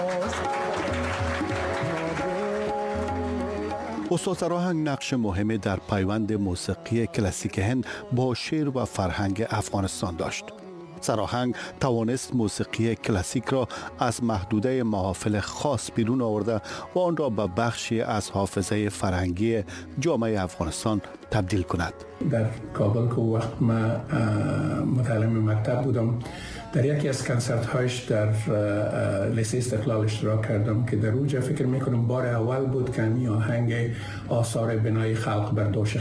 استاد سراهنگ نقش مهمی در پیوند موسیقی کلاسیک هند با شعر و فرهنگ افغانستان داشت. سراهنگ توانست موسیقی کلاسیک را از محدوده محافل خاص بیرون آورده و آن را به بخشی از حافظه فرهنگی جامعه افغانستان تبدیل کند. در کابل که وقت ما متعلم مکتب بودم، در یکی از کنسرت هایش در لیسه استقلال اشتراک کردم که در اونجا فکر میکنم بار اول بود که می آهنگ آثار بنای خلق بر دوش